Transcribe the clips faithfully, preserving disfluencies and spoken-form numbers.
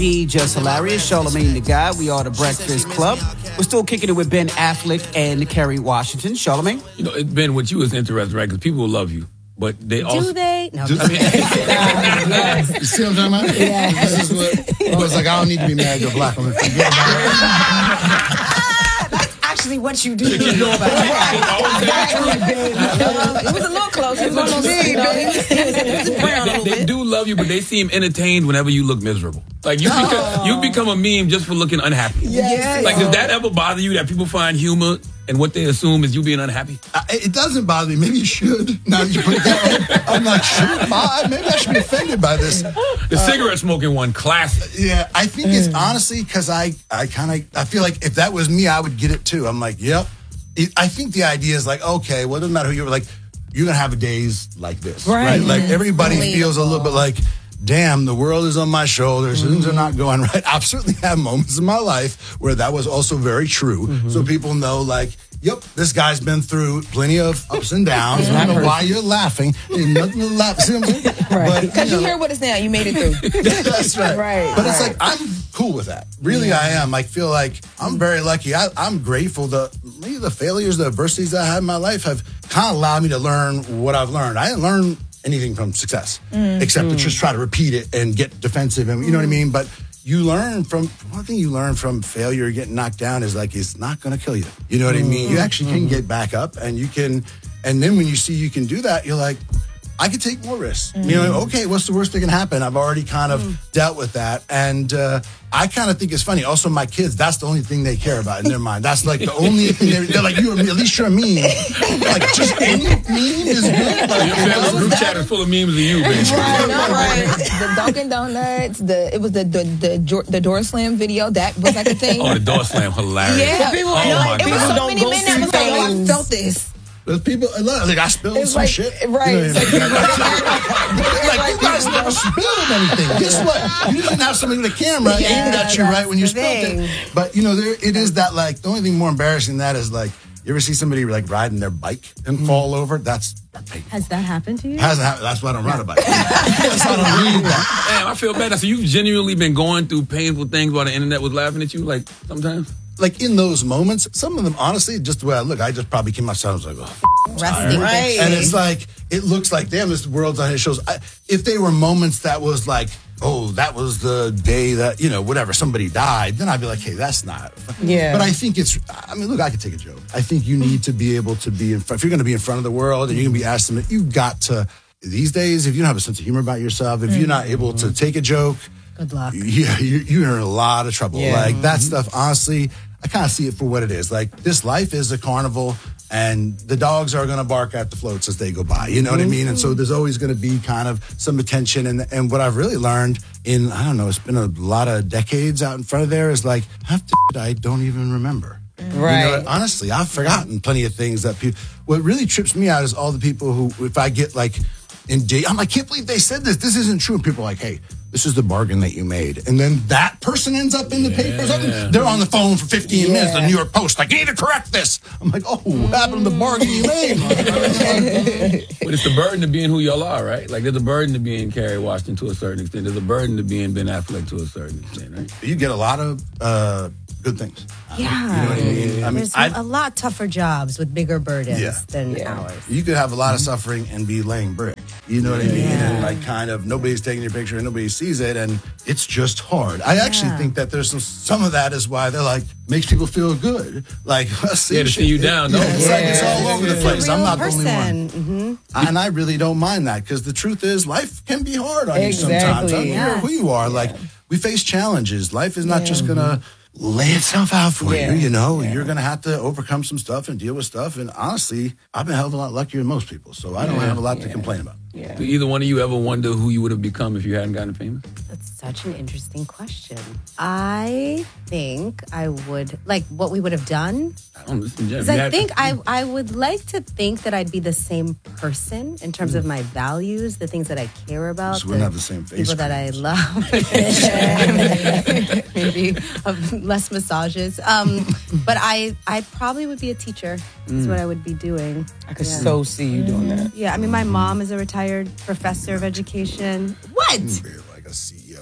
Be Just Hilarious, Charlamagne the Guy. We are the Breakfast Club. We're still kicking it with Ben Affleck and Kerry Washington. Charlamagne? You know, Ben, what you is interesting, right? Because people will love you, but they also... Do they? No. Do, I mean, you see what I'm talking about? Yeah. This is what, I was like, I don't need to be married to a black woman. Forget about it. Actually, what you do. You know about It was a little close. It was almost me. They, they do love you, but they seem entertained whenever you look miserable. Like you, become, you become a meme just for looking unhappy. Yes. Like, does that ever bother you that people find humor and what they assume is you being unhappy? I, it doesn't bother me. Maybe you should. Now that you put it that way, I'm like, should I? Maybe I should be offended by this. The uh, cigarette smoking one, classic. Yeah, I think mm. it's honestly because I, I kind of, I feel like if that was me, I would get it too. I'm like, yep. It, I think the idea is like, okay, well, it doesn't matter who you're like, you're going to have days like this, right? right? Like everybody Relatable. feels a little bit like, damn, the world is on my shoulders. Mm-hmm. Things are not going right. I've certainly had moments in my life where that was also very true. Mm-hmm. So people know, like, yep, this guy's been through plenty of ups and downs. I don't know why you're laughing. There's nothing to laugh. See what I'm saying? Right. Because you, you hear what it's now. You made it through. That's right. Right. But right. it's like, I'm cool with that. Really, yeah. I am. I feel like I'm very lucky. I, I'm grateful that maybe the failures, the adversities that I had in my life have kind of allowed me to learn what I've learned. I didn't learn anything from success, mm, except mm. to just try to repeat it and get defensive, and you know what I mean. But you learn from one thing. You learn from failure, getting knocked down, is like it's not going to kill you. You know what mm. I mean? You actually can get back up, and you can. And then when you see you can do that, you're like, I could take more risks. Mm. You know, okay, what's the worst that can happen? I've already kind of mm. dealt with that, and uh, I kind of think it's funny. Also, my kids, that's the only thing they care about in their mind. That's like the only thing they're, they're like, you at least you're a meme. Like, just any meme is good. Like, your family's group chat is full of memes of you, man. Right, no, right. The Dunkin' Donuts, the it was the the the, the door slam video. That was like a thing. Oh, the door slam, hilarious. Yeah, people, oh, you know, my it God. was so many men that was like, oh, I felt this. There's people, like, I spilled it's some like, shit. Right. You know, like, like, you guys never spilled anything. Guess what? You didn't have somebody with a camera yeah, aimed at you right when you spilled thing. it. But, you know, there it is that, like, the only thing more embarrassing than that is, like, you ever see somebody, like, riding their bike and mm. fall over? That's painful. Has that happened to you? Hasn't happened. That's why I don't ride a bike. That's why I don't read that. Damn, I feel bad. So you've genuinely been going through painful things while the internet was laughing at you, like, sometimes? Like, in those moments, some of them, honestly, just the way I look, I just probably came outside, I was like, oh, resting, right? And it's like, it looks like, damn, this world's on his shows. I, if they were moments that was like, oh, that was the day that, you know, whatever, somebody died, then I'd be like, hey, that's not. Yeah. But I think it's, I mean, look, I could take a joke. I think you need to be able to be in front, if you're going to be in front of the world and you're going to be asked something, you've got to, these days, if you don't have a sense of humor about yourself, if mm-hmm. you're not able to take a joke, good luck. Yeah, you, you're in a lot of trouble. Yeah. Like, that stuff, honestly, I kind of see it for what it is. Like, this life is a carnival, and the dogs are going to bark at the floats as they go by. You know what I mean? And so there's always going to be kind of some attention. And and what I've really learned in, I don't know, it's been a lot of decades out in front of there is like, half the shit I don't even remember. Right. You know, honestly, I've forgotten plenty of things that people, what really trips me out is all the people who, if I get like, in date, I'm like, I can't believe they said this. This isn't true. And people are like, hey, this is the bargain that you made. And then that person ends up in the yeah. papers. They're on the phone for fifteen yeah. minutes, the New York Post, like, you need to correct this. I'm like, oh, what happened to the bargain you made? But it's the burden of being who y'all are, right? Like, there's a burden to being Kerry Washington to a certain extent. There's a burden to being Ben Affleck to a certain extent, right? You get a lot of uh, good things. Yeah. You know what I mean? I mean, There's I'd, a lot tougher jobs with bigger burdens yeah. than yeah. ours. You could have a lot of suffering and be laying brick. You know what I mean? Yeah. And like kind of nobody's taking your picture and nobody sees it and it's just hard. I actually Yeah. think that there's some, some of that is why they're like, makes people feel good. Like, see Yeah, to see you down. Yeah, No, it's yeah. like it's all over the It's place. a I'm real not person. the only one. Mm-hmm. And I really don't mind that because the truth is life can be hard on Exactly. you sometimes. I don't Yeah. care who you are. Yeah. Like, we face challenges. Life is not just going to lay itself out for Yeah. you, you know. Yeah. You're going to have to overcome some stuff and deal with stuff. And honestly, I've been a hell of a lot luckier than most people. So I don't Yeah. have a lot to Yeah. complain about. Yeah. Do either one of you ever wonder who you would have become if you hadn't gotten famous? That's such an interesting question. I think I would, like, what we would have done. I don't listen, Jeff. Because I think I, I would like to think that I'd be the same person in terms of my values, the things that I care about. So we don't have the same face People that I creams. love. Maybe uh, less massages. Um, but I, I probably would be a teacher, is what I would be doing. I could Yeah. so see you doing that. Yeah, I mean, my mom is a retired professor of education. What? Be like a C E O, a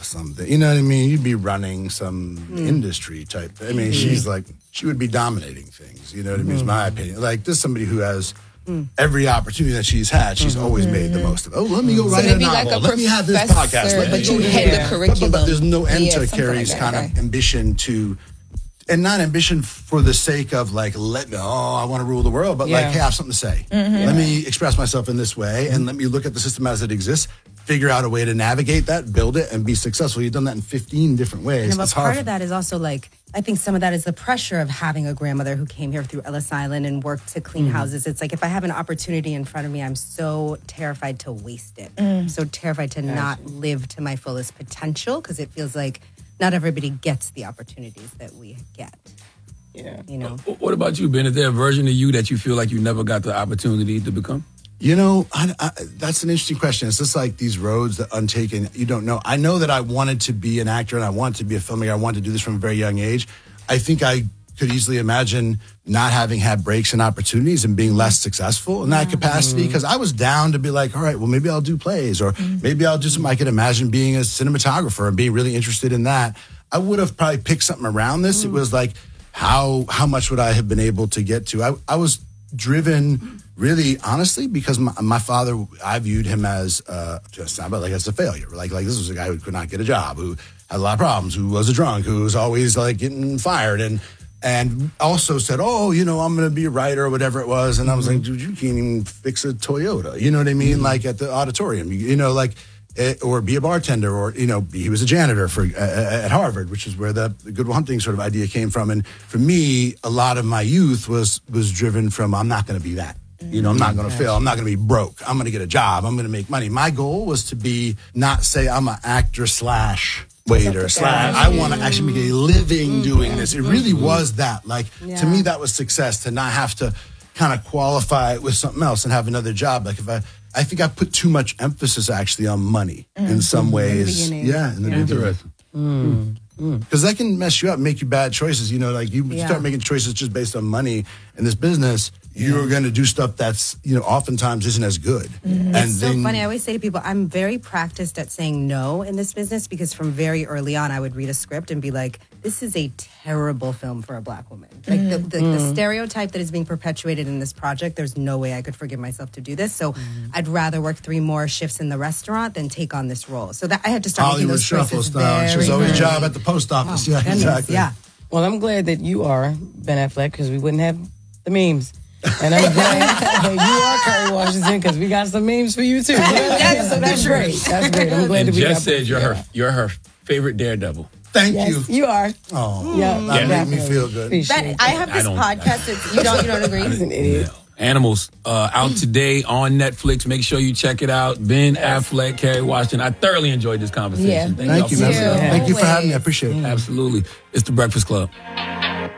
something. You know what I mean? You'd be running some mm. industry type. I mean, mm. she's like, she would be dominating things. You know what I mean? Is my opinion. Like, this is somebody who has every opportunity that she's had, she's mm-hmm. always made the most of it. Oh, let me go so write a novel. Like a let me have this podcast. Let but me you go head yeah. the curriculum. But, but there's no end yeah, to Carrie's like kind okay. of ambition to, and not ambition for the sake of like, let me, oh, I want to rule the world, but yeah. like, hey, I have something to say. Mm-hmm. Let me express myself in this way, and let me look at the system as it exists, figure out a way to navigate that, build it, and be successful. You've done that in fifteen different ways. And but it's part hard. of that is also like, I think some of that is the pressure of having a grandmother who came here through Ellis Island and worked to clean mm. houses. It's like if I have an opportunity in front of me, I'm so terrified to waste it. Mm. I'm so terrified to not live to my fullest potential because it feels like not everybody gets the opportunities that we get. Yeah. You know. What about you, Ben? Is there a version of you that you feel like you never got the opportunity to become? You know, I, I, that's an interesting question. It's just like these roads that untaken, you don't know. I know that I wanted to be an actor and I wanted to be a filmmaker. I wanted to do this from a very young age. I think I could easily imagine not having had breaks and opportunities and being less successful in that yeah. capacity because I was down to be like, all right, well, maybe I'll do plays or mm-hmm. maybe I'll do something. I could imagine being a cinematographer and being really interested in that. I would have probably picked something around this. Mm-hmm. It was like, how how much would I have been able to get to? I, I was driven really honestly because my, my father, I viewed him as uh, just not like as a failure. Like like this was a guy who could not get a job, who had a lot of problems, who was a drunk, who was always like getting fired, and and also said, oh, you know, I'm going to be a writer or whatever it was. And I was like, dude, you can't even fix a Toyota. You know what I mean? Mm-hmm. Like at the auditorium, you, you know, like. It, or be a bartender, or you know, he was a janitor for uh, at Harvard, which is where the, the Good Will Hunting sort of idea came from. And for me, a lot of my youth was was driven from I'm not going to be that. You know, I'm not going to fail. I'm not going to be broke. I'm going to get a job. I'm going to make money. My goal was to be not say I'm an actor slash waiter slash. I want to actually make a living doing this. It really was that. Like yeah. to me, that was success. To not have to kind of qualify it with something else and have another job. Like if I. I think I put too much emphasis actually on money mm. in some ways. In yeah, in the yeah. beginning. Mm. Because that can mess you up, make you bad choices. You know, like you yeah. start making choices just based on money in this business, yeah. you're going to do stuff that's, you know, oftentimes isn't as good. Mm-hmm. And it's then, so funny. I always say to people, I'm very practiced at saying no in this business because from very early on, I would read a script and be like, this is a terrible film for a Black woman. Like mm-hmm. the, the, mm. the stereotype that is being perpetuated in this project, there's no way I could forgive myself to do this. So mm-hmm. I'd rather work three more shifts in the restaurant than take on this role. So that I had to start Hollywood making those shuffle choices style. She was always a job at the post office. Oh, yeah, goodness, exactly. Yeah. Well, I'm glad that you are Ben Affleck because we wouldn't have the memes. And I'm glad that you are Kerry Washington because we got some memes for you too. Yeah, so that's great. That's great. I'm glad and that we Jess got said you're her, you're her favorite Daredevil. Thank yes, you. You are. Oh, yeah, that yeah. made me feel good. Ben, I have this I podcast. It's, you don't. You don't agree? He's an idiot. Animals uh, out today on Netflix. Make sure you check it out. Ben Affleck, Kerry Washington. I thoroughly enjoyed this conversation. Yeah. Thank, Thank you, y'all man. for Thank you for having me. I appreciate it. Absolutely. It's The Breakfast Club.